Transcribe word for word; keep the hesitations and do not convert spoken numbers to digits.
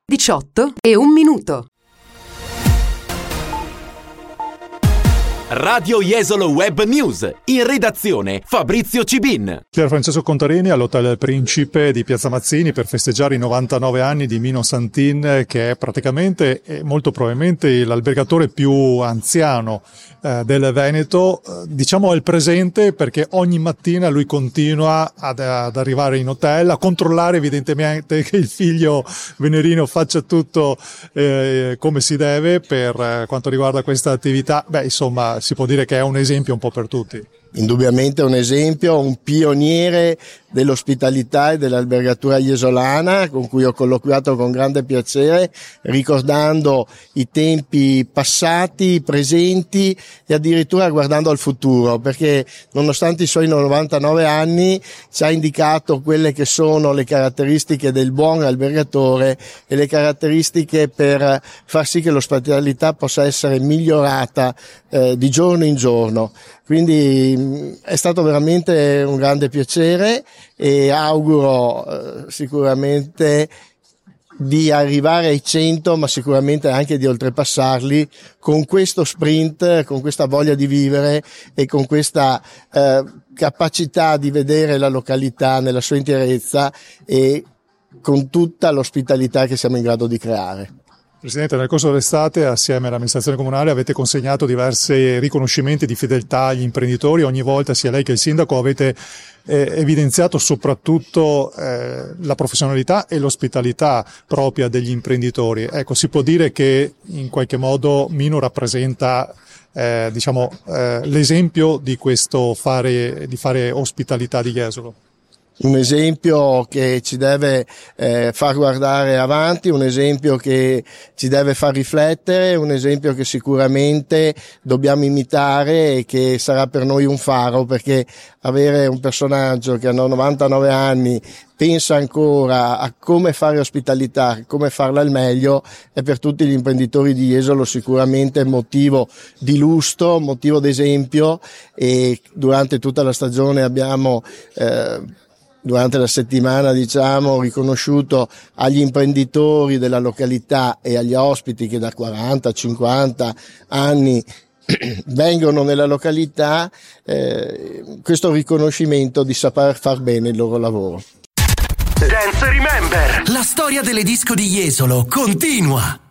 diciotto e un minuto. Radio Jesolo Web News, in redazione Fabrizio Cibin. Pier Francesco Contarini all'Hotel Principe di Piazza Mazzini per festeggiare i novantanove anni di Mino Santin, che è praticamente e molto probabilmente l'albergatore più anziano eh, del Veneto. Eh, diciamo è il presente perché ogni mattina lui continua ad, ad arrivare in hotel, a controllare evidentemente che il figlio venerino faccia tutto eh, come si deve per eh, quanto riguarda questa attività. Beh, insomma, si può dire che è un esempio un po' per tutti. Indubbiamente un esempio, un pioniere dell'ospitalità e dell'albergatura iesolana, con cui ho colloquiato con grande piacere, ricordando i tempi passati, presenti e addirittura guardando al futuro, perché nonostante i suoi novantanove anni ci ha indicato quelle che sono le caratteristiche del buon albergatore e le caratteristiche per far sì che l'ospitalità possa essere migliorata eh, di giorno in giorno. Quindi è stato veramente un grande piacere e auguro eh, sicuramente di arrivare ai cento, ma sicuramente anche di oltrepassarli con questo sprint, con questa voglia di vivere e con questa eh, capacità di vedere la località nella sua interezza e con tutta l'ospitalità che siamo in grado di creare. Presidente, nel corso dell'estate assieme all'amministrazione comunale avete consegnato diversi riconoscimenti di fedeltà agli imprenditori. Ogni volta sia lei che il sindaco avete eh, evidenziato soprattutto eh, la professionalità e l'ospitalità propria degli imprenditori. Ecco, si può dire che in qualche modo Mino rappresenta eh, diciamo eh, l'esempio di questo fare di fare ospitalità di Jesolo. Un esempio che ci deve eh, far guardare avanti, un esempio che ci deve far riflettere, un esempio che sicuramente dobbiamo imitare e che sarà per noi un faro, perché avere un personaggio che a novantanove anni pensa ancora a come fare ospitalità, come farla al meglio, è per tutti gli imprenditori di Jesolo sicuramente motivo di lustro, motivo d'esempio, e durante tutta la stagione abbiamo eh, durante la settimana diciamo riconosciuto agli imprenditori della località e agli ospiti che da quaranta cinquanta anni vengono nella località eh, questo riconoscimento di saper far bene il loro lavoro. Dance Remember, la storia delle disco di Jesolo continua.